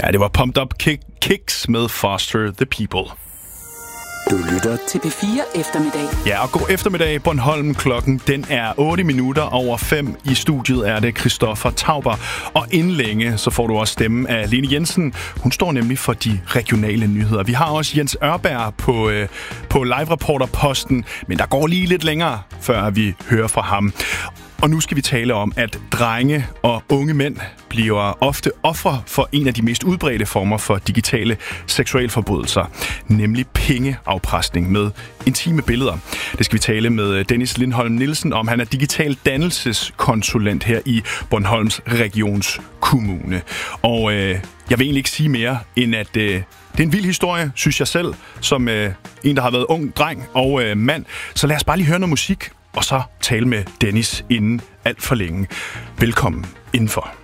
Ja, det var Pumped Up Kicks med Foster the People. Du lytter til P4 Eftermiddag. Ja, og god eftermiddag, Bornholm. Klokken den er 8:08. I studiet er det Christoffer Tauber. Og inden længe, så får du også stemme af Lene Jensen. Hun står nemlig for de regionale nyheder. Vi har også Jens Ørberg på live-reporterposten, men der går lige lidt længere, før vi hører fra ham. Og nu skal vi tale om, at drenge og unge mænd bliver ofte ofre for en af de mest udbredte former for digitale seksualforbrydelser, nemlig pengeafpresning med intime billeder. Det skal vi tale med Dennis Lindholm Nielsen om. Han er digital dannelseskonsulent her i Bornholms Regionskommune. Og jeg vil egentlig ikke sige mere, end at det er en vild historie, synes jeg selv, som en, der har været ung dreng og mand. Så lad os bare lige høre noget musik, og så tale med Dennis inden alt for længe. Velkommen indenfor.